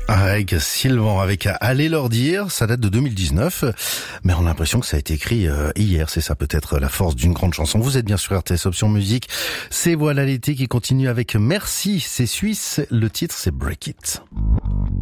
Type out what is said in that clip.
Avec Sylvain, avec Allez leur dire, ça date de 2019, mais on a l'impression que ça a été écrit hier, c'est ça peut-être la force d'une grande chanson. Vous êtes bien sur RTS Option Musique, c'est Voilà l'été qui continue avec Merci, c'est suisse, le titre c'est Break It.